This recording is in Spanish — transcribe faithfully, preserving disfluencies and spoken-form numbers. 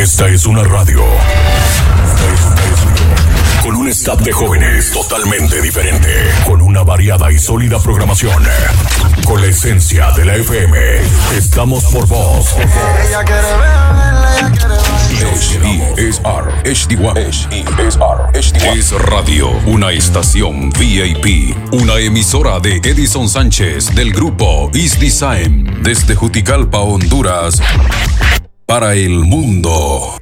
Esta es una radio. Esta es una radio. Con un staff de jóvenes totalmente diferente. Con una variada y sólida programación. Con la esencia de la F M. Estamos por vos. Ella quiere beber, ella quiere bailar. H D S R H D one H D S R H D one Es Radio, una estación V I P, una emisora de Edison Sánchez del grupo Is Design desde Juticalpa, Honduras, para el mundo.